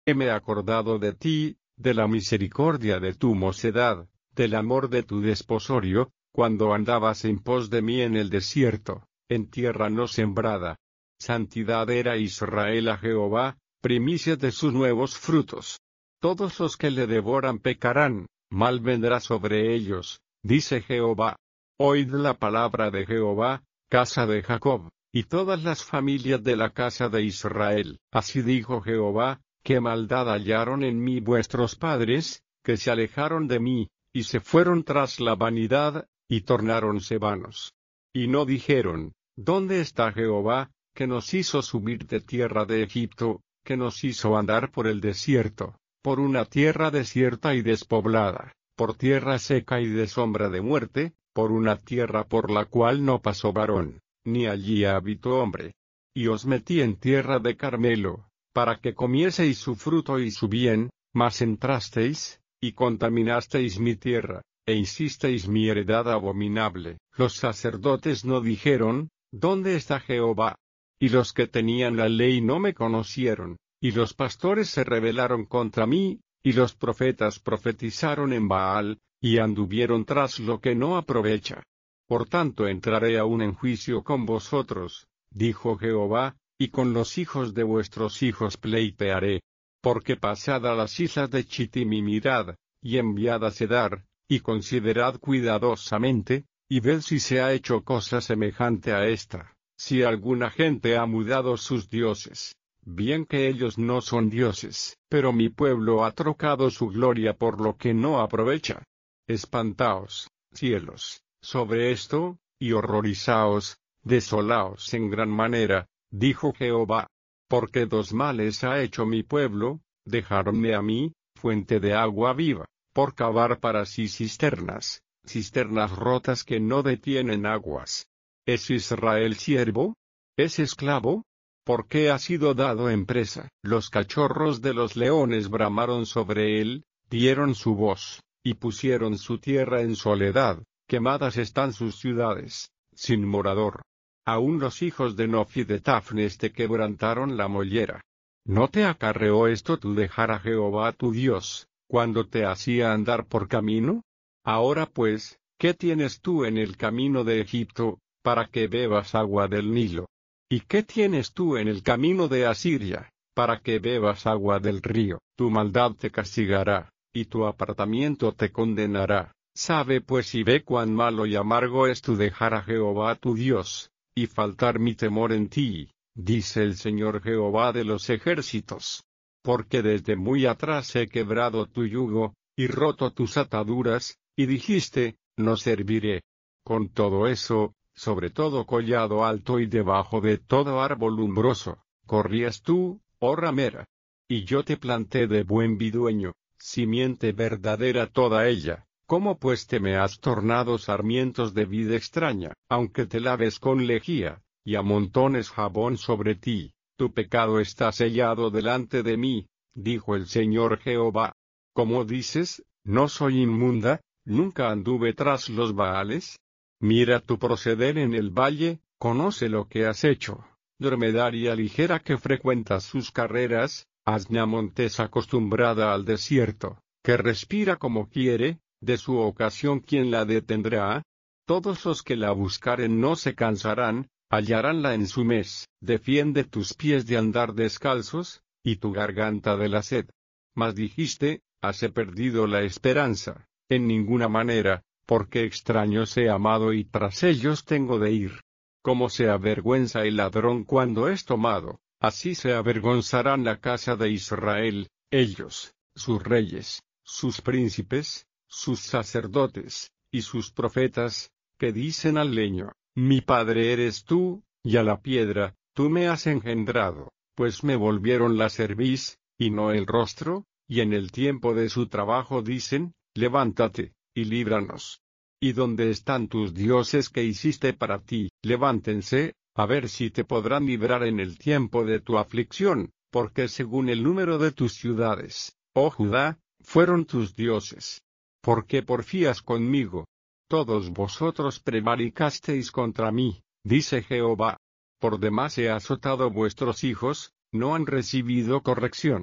Heme acordado de ti, de la misericordia de tu mocedad, del amor de tu desposorio, cuando andabas en pos de mí en el desierto, en tierra no sembrada. Santidad era Israel a Jehová, primicia de sus nuevos frutos. Todos los que le devoran pecarán, mal vendrá sobre ellos, dice Jehová. Oíd la palabra de Jehová, casa de Jacob, y todas las familias de la casa de Israel. Así dijo Jehová, qué maldad hallaron en mí vuestros padres, que se alejaron de mí, y se fueron tras la vanidad, y tornáronse vanos. Y no dijeron, ¿dónde está Jehová, que nos hizo subir de tierra de Egipto, que nos hizo andar por el desierto, por una tierra desierta y despoblada, por tierra seca y de sombra de muerte, por una tierra por la cual no pasó varón, ni allí habitó hombre? Y os metí en tierra de Carmelo, para que comieseis su fruto y su bien, mas entrasteis, y contaminasteis mi tierra, e hicisteis mi heredad abominable. Los sacerdotes no dijeron, ¿dónde está Jehová? Y los que tenían la ley no me conocieron, y los pastores se rebelaron contra mí, y los profetas profetizaron en Baal, y anduvieron tras lo que no aprovecha. Por tanto entraré aún en juicio con vosotros, dijo Jehová, y con los hijos de vuestros hijos pleitearé. Porque pasad a las islas de Chittim y mirad, y enviad a Cedar, y considerad cuidadosamente, y ved si se ha hecho cosa semejante a esta, si alguna gente ha mudado sus dioses. Bien que ellos no son dioses, pero mi pueblo ha trocado su gloria por lo que no aprovecha. Espantaos, cielos, sobre esto, y horrorizaos, desolaos en gran manera, dijo Jehová. Porque dos males ha hecho mi pueblo, dejarme a mí, fuente de agua viva, por cavar para sí cisternas, cisternas rotas que no detienen aguas. ¿Es Israel siervo? ¿Es esclavo? ¿Por qué ha sido dado en presa? Los cachorros de los leones bramaron sobre él, dieron su voz, y pusieron su tierra en soledad, quemadas están sus ciudades, sin morador. Aún los hijos de Nof y de Tafnes te quebrantaron la mollera. ¿No te acarreó esto tu dejar a Jehová tu Dios, cuando te hacía andar por camino? Ahora pues, ¿qué tienes tú en el camino de Egipto, para que bebas agua del Nilo? ¿Y qué tienes tú en el camino de Asiria, para que bebas agua del río? Tu maldad te castigará, y tu apartamiento te condenará. Sabe pues y ve cuán malo y amargo es tu dejar a Jehová tu Dios, y faltar mi temor en ti, dice el Señor Jehová de los ejércitos. Porque desde muy atrás he quebrado tu yugo, y roto tus ataduras, y dijiste, no serviré. Con todo eso, sobre todo collado alto y debajo de todo árbol umbroso, corrías tú, oh ramera. Y yo te planté de buen vidueño, simiente verdadera toda ella. ¿Cómo pues te me has tornado sarmientos de vida extraña? Aunque te laves con lejía, y amontones jabón sobre ti, tu pecado está sellado delante de mí, dijo el Señor Jehová. ¿Cómo dices, no soy inmunda, nunca anduve tras los Baales? Mira tu proceder en el valle, conoce lo que has hecho, dromedaria ligera que frecuentas sus carreras, asna montesa acostumbrada al desierto, que respira como quiere. De su ocasión ¿quién la detendrá? Todos los que la buscaren no se cansarán, hallaránla en su mes. Defiende tus pies de andar descalzos, y tu garganta de la sed. Mas dijiste, has perdido la esperanza, en ninguna manera, porque extraños he amado y tras ellos tengo de ir. Como se avergüenza el ladrón cuando es tomado, así se avergonzarán la casa de Israel, ellos, sus reyes, sus príncipes, sus sacerdotes, y sus profetas, que dicen al leño, mi padre eres tú, y a la piedra, tú me has engendrado, pues me volvieron la cerviz, y no el rostro, y en el tiempo de su trabajo dicen, levántate, y líbranos. ¿Y dónde están tus dioses que hiciste para ti? Levántense, a ver si te podrán librar en el tiempo de tu aflicción, porque según el número de tus ciudades, oh Judá, fueron tus dioses. ¿Por qué porfías conmigo? Todos vosotros prevaricasteis contra mí, dice Jehová. Por demás he azotado vuestros hijos, no han recibido corrección.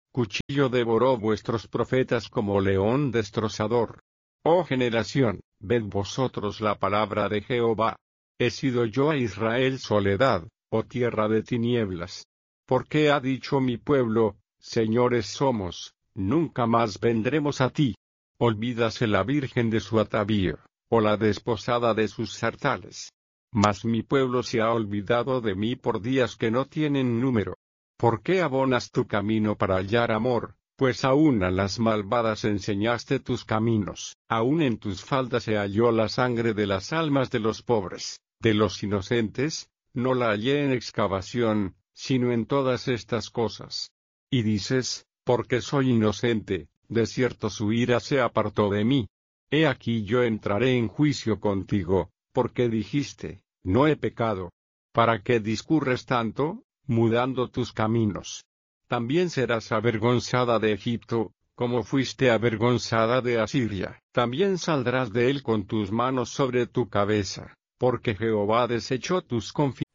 cuchillo devoró vuestros profetas como león destrozador. Oh generación, ved vosotros la palabra de Jehová. He sido yo a Israel soledad, oh tierra de tinieblas. Porque ha dicho mi pueblo, señores somos, nunca más vendremos a ti. Olvídase la virgen de su atavío, o la desposada de sus sartales. Mas mi pueblo se ha olvidado de mí por días que no tienen número. ¿Por qué abonas tu camino para hallar amor? Pues aún a las malvadas enseñaste tus caminos, aún en tus faldas se halló la sangre de las almas de los pobres, de los inocentes, no la hallé en excavación, sino en todas estas cosas. Y dices, porque soy inocente, de cierto su ira se apartó de mí. He aquí yo entraré en juicio contigo, porque dijiste, no he pecado. ¿Para qué discurres tanto, mudando tus caminos? También serás avergonzada de Egipto, como fuiste avergonzada de Asiria. También saldrás de él con tus manos sobre tu cabeza, porque Jehová desechó tus confines.